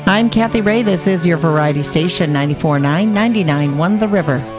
I'm Kathy Ray. This is your Variety Station, 94.9, 99.1 The River.